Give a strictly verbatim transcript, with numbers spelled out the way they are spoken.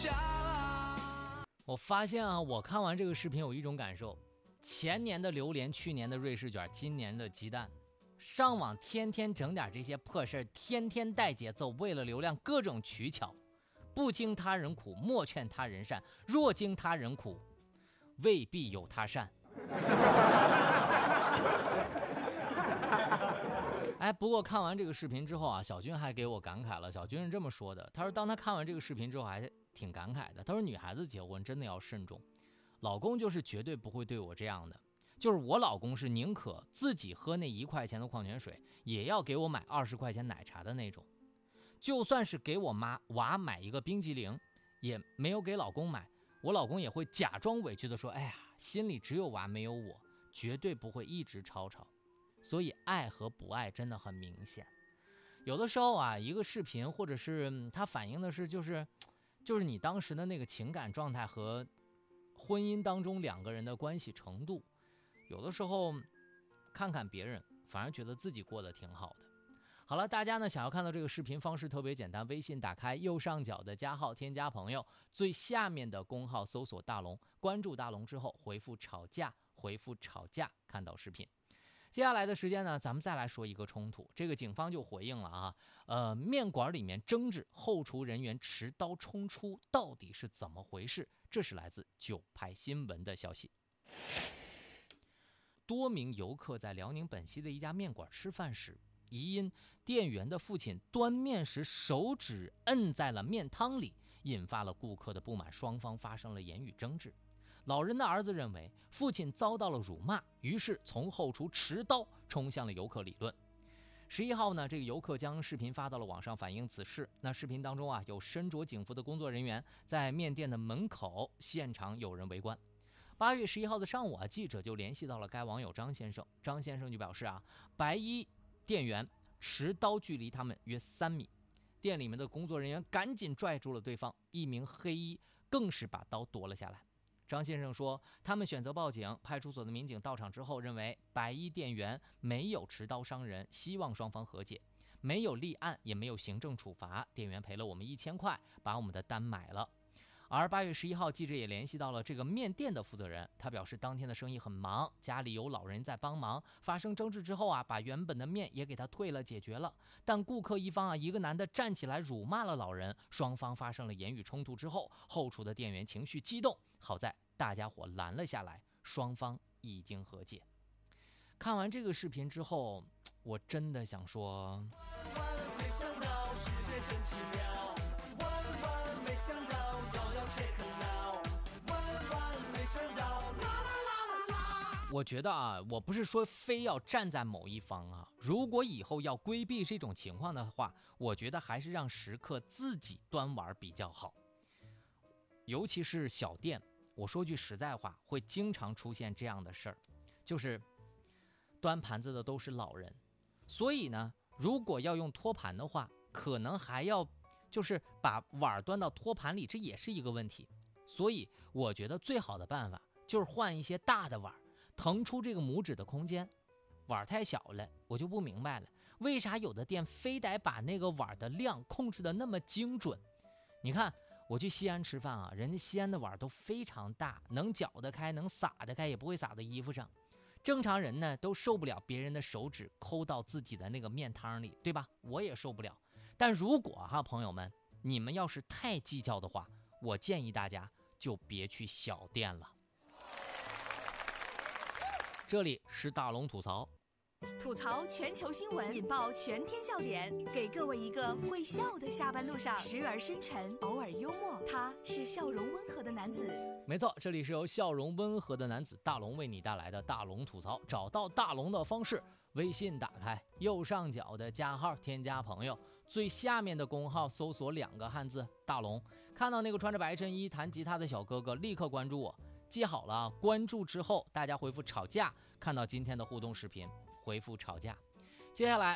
我发现啊，我看完这个视频有一种感受，前年的榴莲，去年的瑞士卷，今年的鸡蛋，上网天天整点这些破事儿，天天带节奏，为了流量各种取巧，不经他人苦，莫劝他人善，若经他人苦，未必有他善。哎，不过看完这个视频之后啊，小军还给我感慨了。小军是这么说的，他说当他看完这个视频之后还挺感慨的，他说女孩子结婚真的要慎重，老公就是绝对不会对我这样的，就是我老公是宁可自己喝那一块钱的矿泉水，也要给我买二十块钱奶茶的那种，就算是给我妈娃买一个冰激凌，也没有给老公买，我老公也会假装委屈的说，哎呀，心里只有娃没有我，绝对不会一直吵吵。所以爱和不爱真的很明显。有的时候啊，一个视频或者是它反映的是就是就是你当时的那个情感状态和婚姻当中两个人的关系程度，有的时候看看别人反而觉得自己过得挺好的。好了，大家呢想要看到这个视频方式特别简单，微信打开右上角的加号，添加朋友，最下面的公号搜索大龙，关注大龙之后回复吵架，回复吵架看到视频。接下来的时间呢，咱们再来说一个冲突。这个警方就回应了啊，呃，面馆里面争执，后厨人员持刀冲出，到底是怎么回事？这是来自九派新闻的消息。多名游客在辽宁本溪的一家面馆吃饭时，疑因店员的父亲端面时手指摁在了面汤里，引发了顾客的不满，双方发生了言语争执。老人的儿子认为父亲遭到了辱骂，于是从后厨持刀冲向了游客理论。十一号呢，这个游客将视频发到了网上反映此事。那视频当中啊，有身着警服的工作人员在面店的门口，现场有人围观。八月十一号的上午啊，记者就联系到了该网友张先生。张先生就表示啊，白衣店员持刀距离他们约三米，店里面的工作人员赶紧拽住了对方，一名黑衣更是把刀夺了下来。张先生说，他们选择报警，派出所的民警到场之后认为白衣店员没有持刀伤人，希望双方和解，没有立案也没有行政处罚，店员赔了我们一千块，把我们的单买了。而八月十一号，记者也联系到了这个面店的负责人，他表示当天的生意很忙，家里有老人在帮忙，发生争执之后啊，把原本的面也给他退了，解决了。但顾客一方啊，一个男的站起来辱骂了老人，双方发生了言语冲突之后，后厨的店员情绪激动，好在大家伙拦了下来，双方已经和解。看完这个视频之后，我真的想说，万万没想到世界真奇妙，万万没想到遥遥切克闹，万万没想到啦啦啦啦啦。我觉得啊，我不是说非要站在某一方啊，如果以后要规避这种情况的话，我觉得还是让食客自己端碗比较好。尤其是小店，我说句实在话，会经常出现这样的事儿，就是端盘子的都是老人，所以呢，如果要用托盘的话，可能还要就是把碗端到托盘里，这也是一个问题。所以我觉得最好的办法就是换一些大的碗，腾出这个拇指的空间。碗太小了，我就不明白了，为啥有的店非得把那个碗的量控制的那么精准？你看我去西安吃饭啊，人家西安的碗都非常大，能搅得开，能撒得开，也不会撒到衣服上。正常人呢都受不了别人的手指抠到自己的那个面汤里，对吧？我也受不了。但如果哈朋友们，你们要是太计较的话，我建议大家就别去小店了。这里是大龙吐槽。 吐槽全球新闻，引爆全天笑点，给各位一个会笑的下班路上，时而深沉，偶尔幽默，他是笑容温和的男子。 没错，这里是由笑容温和的男子大龙为你带来的大龙吐槽。找到大龙的方式，微信打开右上角的加号，添加朋友，最下面的公号搜索两个汉字大龙，看到那个穿着白衬衣弹吉他的小哥哥，立刻关注我。记好了，关注之后大家回复吵架，看到今天的互动视频回复吵架。接下来